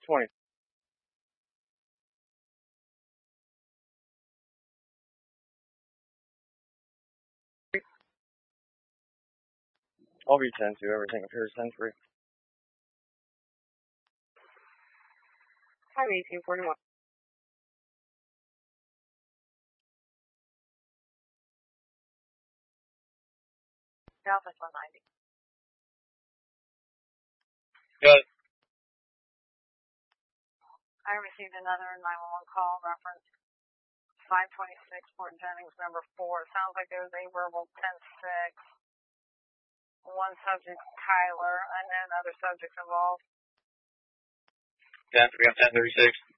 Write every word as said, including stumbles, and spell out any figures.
twenty. I'll be ten two. Everything appears ten three. Hi, eighteen forty-one. Southwest one ninety. Good. I received another nine one one call, reference five twenty-six, Fort Jennings, number four. It sounds like there was a verbal ten six. One subject, Tyler, and then other subjects involved. ten three, I'm ten thirty-six.